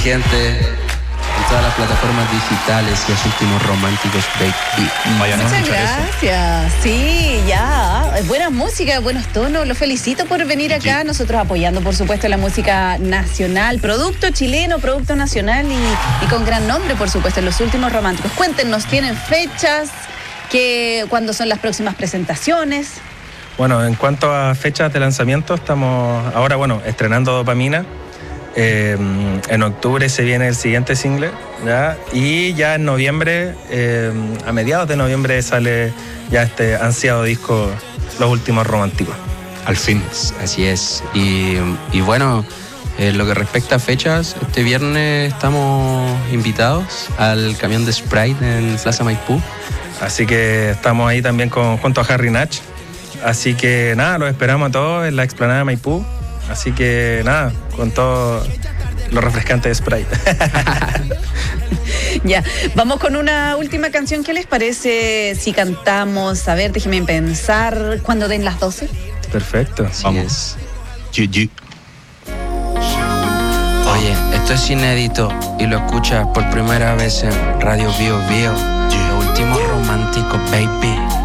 Gente, en todas las plataformas digitales y los últimos románticos, baby. Muchas gracias. Sí, ya. Buena música, buenos tonos. Los felicito por venir acá. Nosotros apoyando, por supuesto, la música nacional. Producto chileno, producto nacional y con gran nombre, por supuesto, en los últimos románticos. Cuéntenos, ¿tienen fechas? ¿Cuándo son las próximas presentaciones? Bueno, en cuanto a fechas de lanzamiento, estamos ahora, estrenando Dopamina. En octubre se viene el siguiente single, ¿ya? Y ya en noviembre, a mediados de noviembre, sale ya este ansiado disco, Los Últimos Románticos. Al fin, así es. Y bueno, en lo que respecta a fechas, este viernes estamos invitados al camión de Sprite en Plaza Maipú. Así que estamos ahí también junto a Harry Nach. Así que nada, los esperamos a todos en la explanada de Maipú. Así que nada, con todo lo refrescante de Sprite. Ya, vamos con una última canción. ¿Qué les parece si cantamos? A ver, déjenme pensar. ¿Cuándo den las 12? Perfecto. Así es. Oye, esto es inédito y lo escuchas por primera vez en Radio Bio Bio. Lo último romántico, baby.